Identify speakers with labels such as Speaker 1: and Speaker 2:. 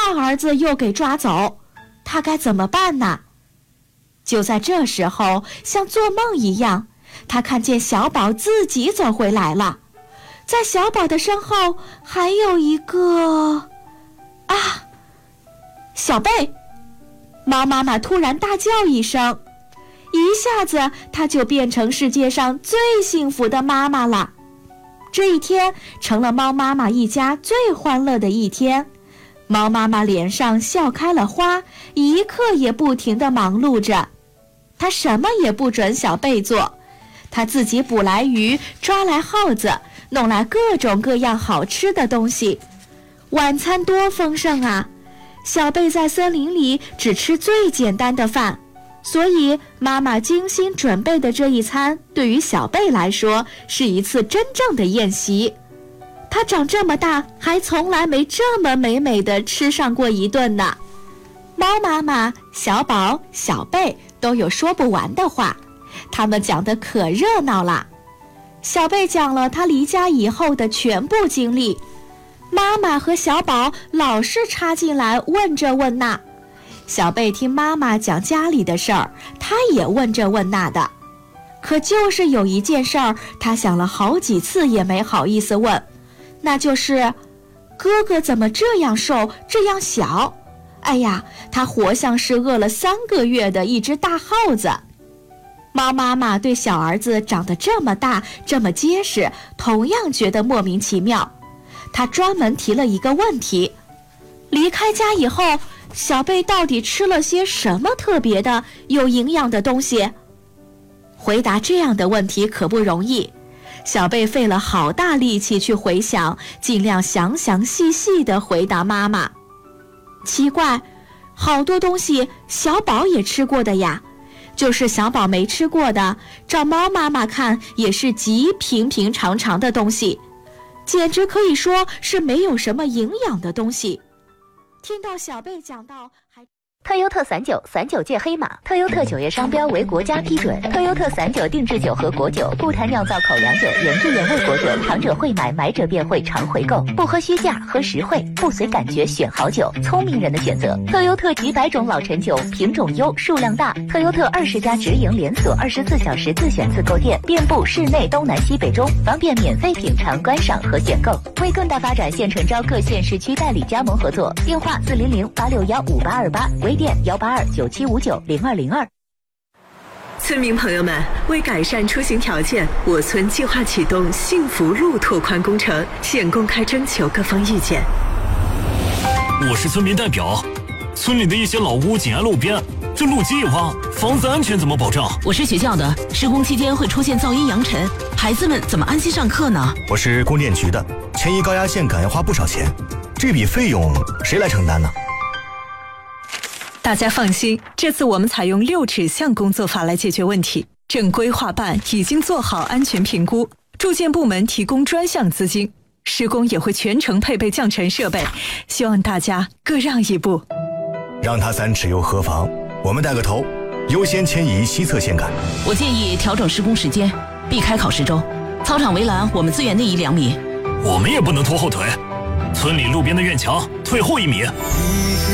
Speaker 1: 大儿子又给抓走，他该怎么办呢？就在这时候，像做梦一样，他看见小宝自己走回来了，在小宝的身后还有一个小贝！猫妈妈突然大叫一声，一下子她就变成世界上最幸福的妈妈了。这一天成了猫妈妈一家最欢乐的一天，猫妈妈脸上笑开了花，一刻也不停地忙碌着。她什么也不准小贝做，她自己捕来鱼，抓来耗子，弄来各种各样好吃的东西。晚餐多丰盛啊！小贝在森林里只吃最简单的饭，所以妈妈精心准备的这一餐对于小贝来说是一次真正的宴席。他长这么大还从来没这么美美的吃上过一顿呢。猫妈妈、小宝、小贝都有说不完的话，他们讲得可热闹了。小贝讲了他离家以后的全部经历，妈妈和小宝老是插进来问这问那。小贝听妈妈讲家里的事儿，他也问这问那的。可就是有一件事儿，他想了好几次也没好意思问，那就是哥哥怎么这样瘦，这样小？哎呀，他活像是饿了3个月的一只大耗子。猫妈妈对小儿子长得这么大，这么结实，同样觉得莫名其妙。他专门提了一个问题：离开家以后，小贝到底吃了些什么特别的、有营养的东西？回答这样的问题可不容易，小贝费了好大力气去回想，尽量详详细细地回答妈妈。奇怪，好多东西小宝也吃过的呀，就是小宝没吃过的，照猫妈妈看也是极平平常常的东西，简直可以说是没有什么营养的东西。听到小贝讲到
Speaker 2: 特优特散酒界黑马，特优特酒业商标为国家批准。特优特散酒定制酒和果酒，不谈酿造口粮酒，原汁原味果酒，尝者会买，买者便会常回购。不喝虚价，喝实惠，不随感觉选好酒，聪明人的选择。特优特几百种老陈酒，品种优，数量大。特优特20家直营连锁，24小时自选自购店，遍布市内东南西北中，方便免费品尝、观赏和选购。为更大发展，现诚招各县市区代理加盟合作，电话400-861-5828，微店182-9759-0202。
Speaker 3: 村民朋友们，为改善出行条件，我村计划启动幸福路拓宽工程，现公开征求各方意见。
Speaker 4: 我是村民代表，村里的一些老屋紧挨路边，这路基一挖，房子安全怎么保障？
Speaker 5: 我是学校的，施工期间会出现噪音扬尘，孩子们怎么安心上课呢？
Speaker 6: 我是供电局的，迁移高压线杆要花不少钱，这笔费用谁来承担呢？
Speaker 3: 大家放心，这次我们采用6指向工作法来解决问题。正规划办已经做好安全评估，住建部门提供专项资金，施工也会全程配备降尘设备，希望大家各让一步。
Speaker 6: 让他3尺又何妨？我们带个头，优先迁移西侧线杆。
Speaker 5: 我建议调整施工时间，避开考试周。操场围栏我们资源内移2米。
Speaker 4: 我们也不能拖后腿，村里路边的院墙退后1米。